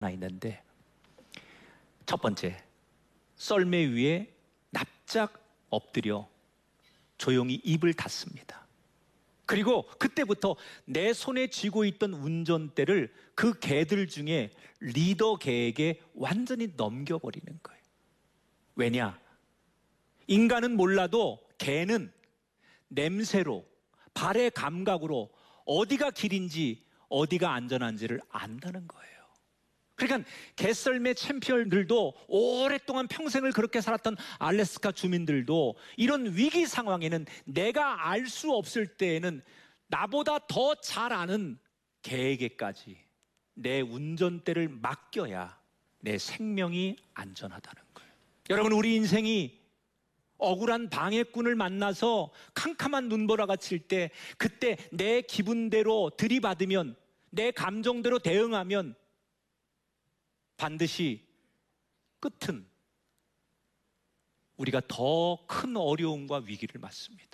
하나 있는데, 첫 번째, 썰매 위에 납작 엎드려 조용히 입을 닫습니다. 그리고 그때부터 내 손에 쥐고 있던 운전대를 그 개들 중에 리더 개에게 완전히 넘겨버리는 거예요. 왜냐? 인간은 몰라도 개는 냄새로, 발의 감각으로 어디가 길인지 어디가 안전한지를 안다는 거예요. 그러니까 개썰매 챔피언들도 오랫동안 평생을 그렇게 살았던 알래스카 주민들도 이런 위기 상황에는 내가 알 수 없을 때에는 나보다 더 잘 아는 개에게까지 내 운전대를 맡겨야 내 생명이 안전하다는 거예요. 여러분, 우리 인생이 억울한 방해꾼을 만나서 캄캄한 눈보라가 칠 때, 그때 내 기분대로 들이받으면, 내 감정대로 대응하면 반드시 끝은 우리가 더 큰 어려움과 위기를 맞습니다.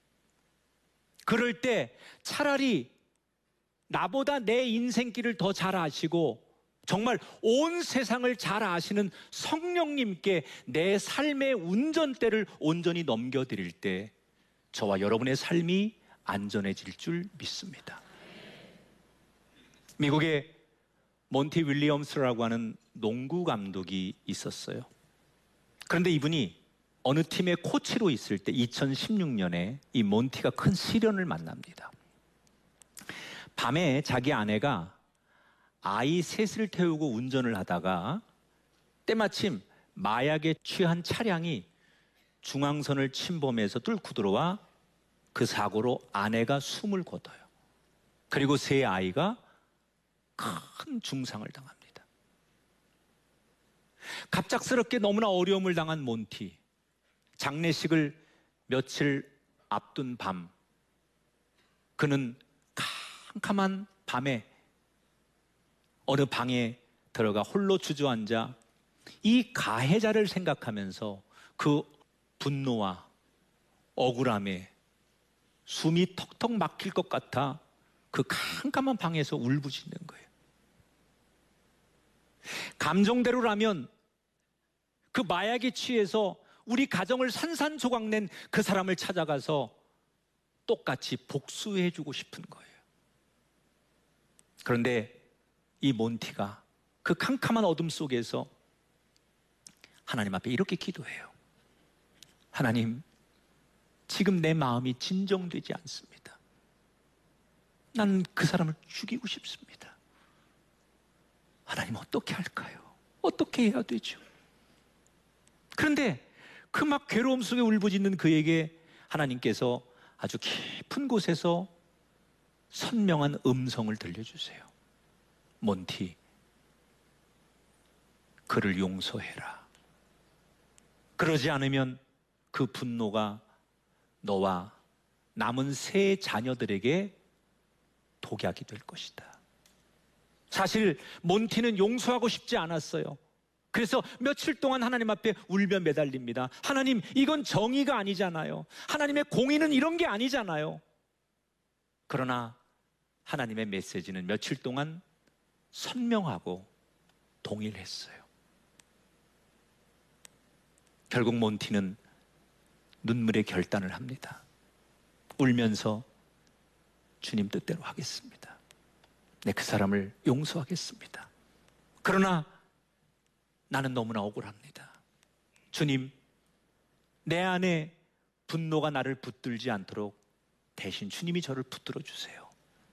그럴 때 차라리 나보다 내 인생길을 더 잘 아시고 정말 온 세상을 잘 아시는 성령님께 내 삶의 운전대를 온전히 넘겨드릴 때 저와 여러분의 삶이 안전해질 줄 믿습니다. 미국의 몬티 윌리엄스라고 하는 농구 감독이 있었어요. 그런데 이분이 어느 팀의 코치로 있을 때 2016년에 이 몬티가 큰 시련을 만납니다. 밤에 자기 아내가 아이 셋을 태우고 운전을 하다가 때마침 마약에 취한 차량이 중앙선을 침범해서 뚫고 들어와 그 사고로 아내가 숨을 거둬요. 그리고 세 아이가 큰 중상을 당합니다. 갑작스럽게 너무나 어려움을 당한 몬티. 장례식을 며칠 앞둔 밤, 그는 캄캄한 밤에 어느 방에 들어가 홀로 주저앉아 이 가해자를 생각하면서 그 분노와 억울함에 숨이 턱턱 막힐 것 같아 그 캄캄한 방에서 울부짖는 거예요. 감정대로라면 그 마약에 취해서 우리 가정을 산산조각낸 그 사람을 찾아가서 똑같이 복수해주고 싶은 거예요. 그런데 이 몬티가 그 캄캄한 어둠 속에서 하나님 앞에 이렇게 기도해요. 하나님, 지금 내 마음이 진정되지 않습니다. 나는 그 사람을 죽이고 싶습니다. 하나님, 어떻게 할까요? 어떻게 해야 되죠? 그런데 그 막 괴로움 속에 울부짖는 그에게 하나님께서 아주 깊은 곳에서 선명한 음성을 들려주세요. 몬티, 그를 용서해라. 그러지 않으면 그 분노가 너와 남은 세 자녀들에게 독약이 될 것이다. 사실 몬티는 용서하고 싶지 않았어요. 그래서 며칠 동안 하나님 앞에 울며 매달립니다. 하나님, 이건 정의가 아니잖아요. 하나님의 공의는 이런 게 아니잖아요. 그러나 하나님의 메시지는 며칠 동안 선명하고 동일했어요. 결국 몬티는 눈물의 결단을 합니다. 울면서 주님 뜻대로 하겠습니다. 네, 그 사람을 용서하겠습니다. 그러나 나는 너무나 억울합니다. 주님, 내 안에 분노가 나를 붙들지 않도록 대신 주님이 저를 붙들어 주세요.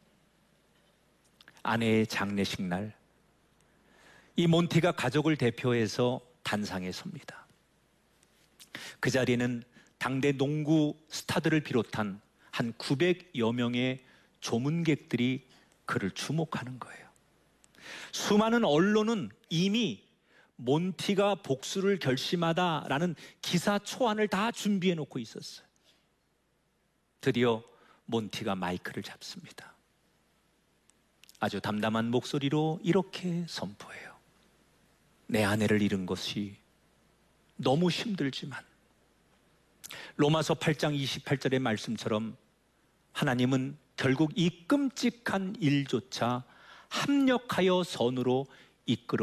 아내의 장례식 날, 이 몬티가 가족을 대표해서 단상에 섭니다. 그 자리에는 당대 농구 스타들을 비롯한 한 900여 명의 조문객들이 그를 주목하는 거예요. 수많은 언론은 이미 몬티가 복수를 결심하다라는 기사 초안을 다 준비해 놓고 있었어요. 드디어 몬티가 마이크를 잡습니다. 아주 담담한 목소리로 이렇게 선포해요. 내 아내를 잃은 것이 너무 힘들지만 로마서 8장 28절의 말씀처럼 하나님은 결국 이 끔찍한 일조차 합력하여 선으로 이끌어